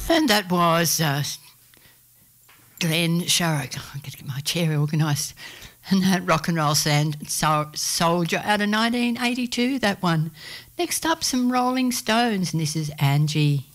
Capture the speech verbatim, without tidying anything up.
And that was uh, Glenn Sharrock. I'm going to get my chair organised. And that Rock and Roll Sand Sol- Soldier out of nineteen eighty-two, that one. Next up, some Rolling Stones, and this is Angie.